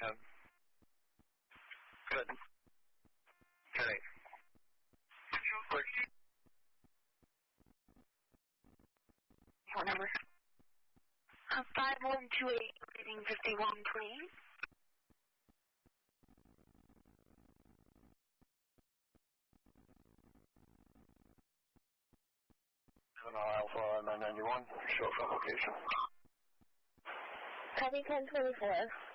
Yeah. Good. Great. Quick. What number? 5128, reading 5128. 7 Alpha 991, show up location. Copy 1024.